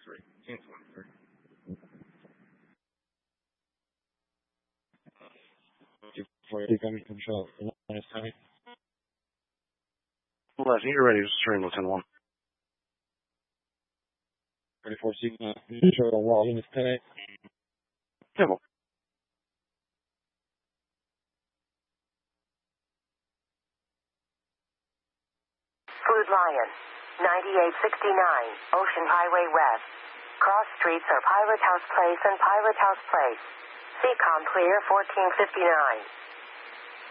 Sorry, cancel. Sorry. Before you come control, minus Tommy. Leslie, you're ready to stream Lieutenant 1. 34 Sigma, control wall, units 10-8. Temple. Food Lion, 9869, Ocean Highway West. Cross streets are Pilot House Place and Pilot House Place. CCOM clear 1459.